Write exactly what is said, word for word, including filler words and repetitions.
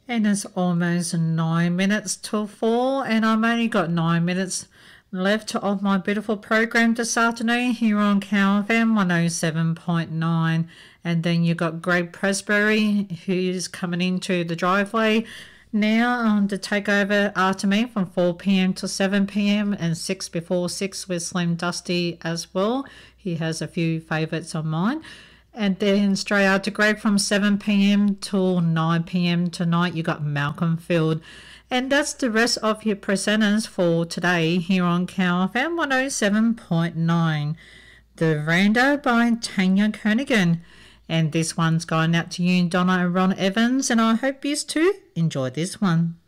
And it's almost nine minutes till four, and I've only got nine minutes left of my beautiful program this afternoon here on Cow F M one oh seven point nine. And then you've got Greg Presbury, who's coming into the driveway now um, to take over after me from four p.m. to seven p.m. and six before six with Slim Dusty as well. He has a few favourites of mine. And then straight out to Greg from seven p.m. till nine p.m. tonight, you got Malcolm Field. And that's the rest of your presenters for today here on Cow F M one oh seven point nine. The Veranda by Tanya Kernigan. And this one's going out to you, Donna and Ron Evans, and I hope you too enjoy this one.